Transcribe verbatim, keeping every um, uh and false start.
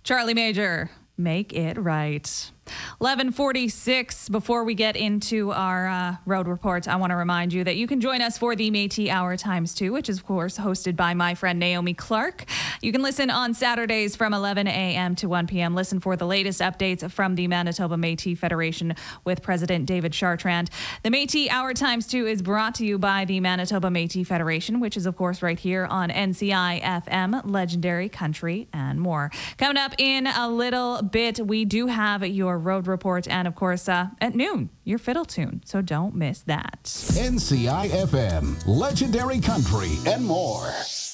Charlie Major, make it right. eleven forty-six. Before we get into our uh, road report, I want to remind you that you can join us for the Métis Hour times two, which is, of course, hosted by my friend Naomi Clark. You can listen on Saturdays from eleven a.m. to one p.m. Listen for the latest updates from the Manitoba Métis Federation with President David Chartrand. The Métis Hour times two is brought to you by the Manitoba Métis Federation, which is, of course, right here on N C I F M, Legendary Country, and more. Coming up in a little bit, we do have your road report and, of course, uh, at noon, your fiddle tune. So don't miss that. N C I F M, Legendary Country, and more.